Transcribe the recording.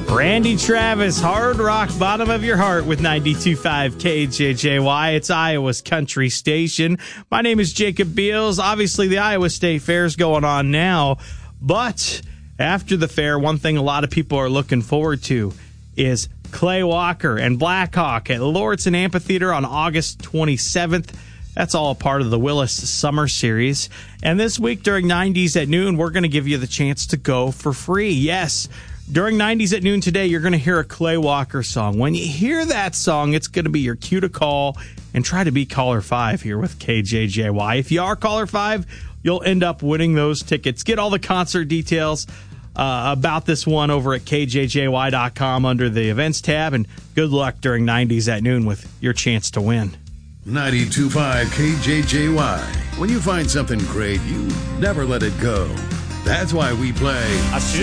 Randy Travis, Hard Rock, Bottom of Your Heart with 92.5 KJJY. It's Iowa's country station. My name is Jacob Beals. Obviously, the Iowa State Fair is going on now, but after the fair, one thing a lot of people are looking forward to is Clay Walker and Blackhawk at Lauritsen Amphitheater on August 27th. That's all a part of the Willis Summer Series. And this week during 90s at noon, we're going to give you the chance to go for free. Yes, during 90s at noon today, you're going to hear a Clay Walker song. When you hear that song, it's going to be your cue to call and try to be caller 5 here with KJJY. If you are caller 5, you'll end up winning those tickets. Get all the concert details about this one over at KJJY.com under the events tab. And good luck during 90s at noon with your chance to win. 92.5 KJJY. When you find something great, you never let it go. That's why we play